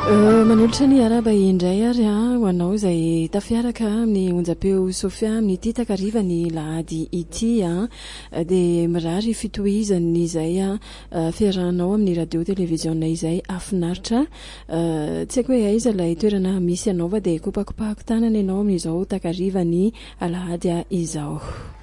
Manolotra ny araba indray ary ho anao izay tafiaraka amin'ny onjapeo Sofia amin'ny ity takariva ny lahady ity dia mirary fitohizany izay fiarahanao amin'ny radio televisionna izay afinaritra tsy haiko hoe aiza ilay toerana misy anao fa dia kopakopahako tanana ianao amin'izao takariva ny lahady izao.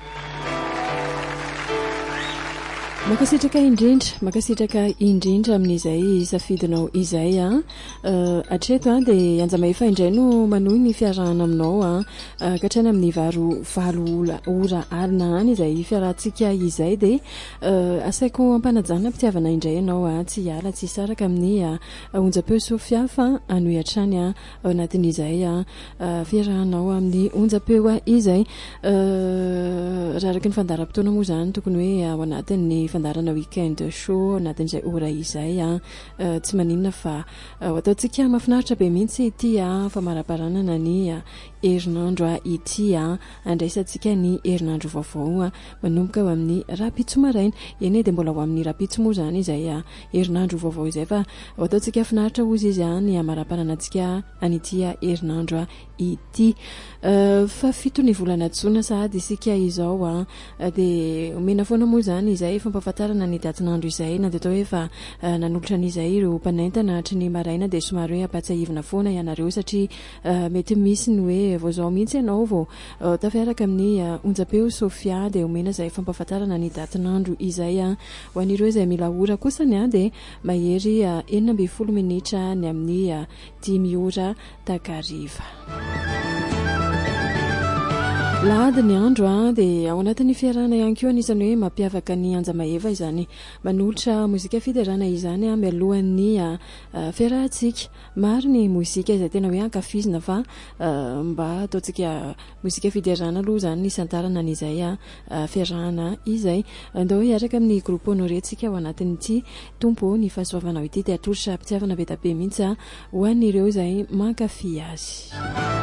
Makasitraka indrindra amin'izay safidinao izay atreto dia anjamaefa indray no manohy ny fiarahana aminao katrana amin'ny valo ora alina any izay fiarahantsika izay dia asaiko ampanajana mpitiavana indray ianao tsy hiala tsy hisaraka amin'ny onjapeo Sofia fa anohy hatrany ao anatin'izay fiarahanao amin'ny onjapeo izay raha araky ny fandaharam-potoana moa izany tokony hoe ao anatin'ny fandarana weekend show anatin'izay ora izay tsy maninona fa ataontsika mahafinaritra be mihitsy ity famaraparanana ny herinandro ity andraisantsika ny herinandro vaovao manomboka ao amin'ny rapitso maraina eny dia mbola ho amin'ny rapitso moa izany izay herinandro vaovao izay fa ataontsika finaritra ozy izy ny amaraparanantsika an'ity herinandro ity fa fito ny volana Jona sahady isika izao dia omena foana moa izany izay fampahafantarana ny datinandro izay na dia atao hoe fa nanolotra an'izay ireo mpanaintana hatry ny maraina dia somary hoe ampatsahivina foana ianareo satria mety misy ny hoe vao zao mihitsy ianao vao tafiaraka amin'ny onjapeo Sofia dia omena izay fampahafantarana ny datinandro izay ho an'ireo izay mila ora kosany dia mahery 40 minitra ny amin'ny 10 ora takariva. Lahady ny andro dia ao anatin'ny fiarahana ihany koa anisany hoe mampiavaka ny anjamaeva izany manolotra mozika fiterana izany mialohan'ny fiarahantsika maro ny mozika izay tena hoe ankafizina fa mba ataontsika mozika fiterana aloha izany isantarana an'izay fiarahana izay andao hiaraka amin'ny groupe honorentsika ao anatin'ity tompo ny fahasoavanao ity dia atolotra mpitiavana be da be mihitsy ho an'ireo izay mankafy azy.